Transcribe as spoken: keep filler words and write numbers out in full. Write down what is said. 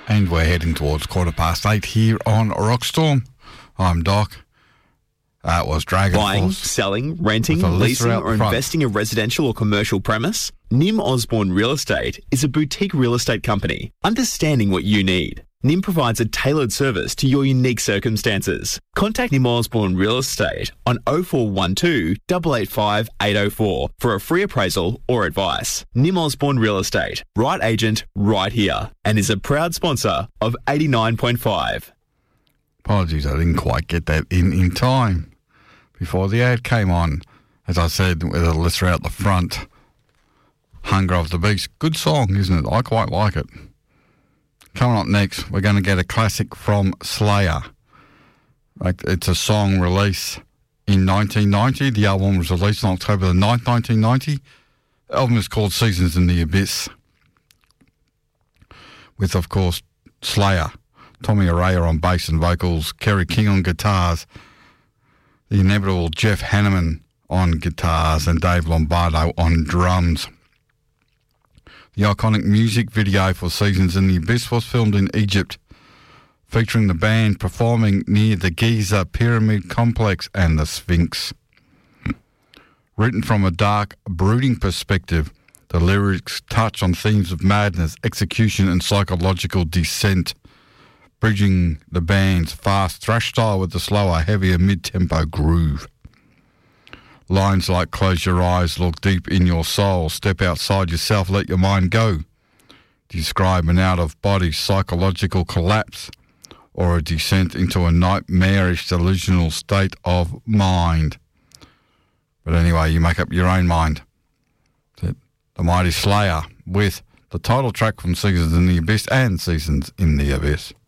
And we're heading towards quarter past eight here on Rockstorm. I'm Doc. That was Dragon Buying, Force. selling, renting, With a lister leasing out or the front. investing in residential or commercial premise? Nim Osborne Real Estate is a boutique real estate company understanding what you need. Nim provides a tailored service to your unique circumstances. Contact Nim Osborne Real Estate on oh four one two, eight eight five, eight oh four for a free appraisal or advice. Nim Osborne Real Estate, right agent, right here, and is a proud sponsor of eighty-nine point five. Apologies, I didn't quite get that in in time before the ad came on. As I said, with a lister out the front, Hunger of the Beast. Good song, isn't it? I quite like it. Coming up next, we're going to get a classic from Slayer. Like, it's a song released in nineteen ninety. The album was released on October the ninth, nineteen ninety. The album is called Seasons in the Abyss. With, of course, Slayer, Tommy Araya on bass and vocals, Kerry King on guitars, the inevitable Jeff Hanneman on guitars, and Dave Lombardo on drums. The iconic music video for Seasons in the Abyss was filmed in Egypt, featuring the band performing near the Giza Pyramid Complex and the Sphinx. Written from a dark, brooding perspective, the lyrics touch on themes of madness, execution and psychological descent, bridging the band's fast thrash style with the slower, heavier mid-tempo groove. Lines like "Close your eyes, look deep in your soul, step outside yourself, let your mind go" describe an out-of-body psychological collapse or a descent into a nightmarish delusional state of mind. But anyway, you make up your own mind. The mighty Slayer with the title track from Seasons in the Abyss and Seasons in the Abyss.